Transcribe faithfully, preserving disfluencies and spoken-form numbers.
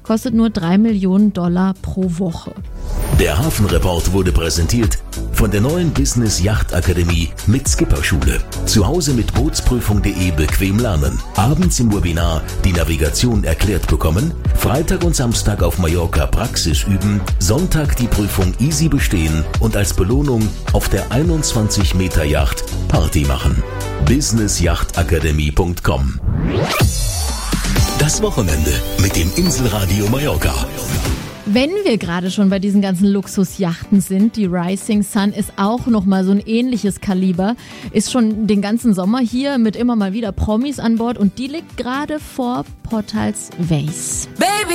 kostet nur drei Millionen Dollar pro Woche. Der Hafenreport wurde präsentiert von der neuen Business Yacht Akademie mit Skipperschule. Zu Hause mit Bootsprüfung punkt de bequem lernen. Abends im Webinar die Navigation erklärt bekommen. Freitag und Samstag auf Mallorca Praxis üben. Sonntag die Prüfung easy bestehen und als Belohnung auf der einundzwanzig Meter Yacht Party machen. business yacht akademie punkt com. Das Wochenende mit dem Inselradio Mallorca. Wenn wir gerade schon bei diesen ganzen Luxusjachten sind, die Rising Sun ist auch nochmal so ein ähnliches Kaliber, ist schon den ganzen Sommer hier mit immer mal wieder Promis an Bord und die liegt gerade vor Portals Vase. Baby!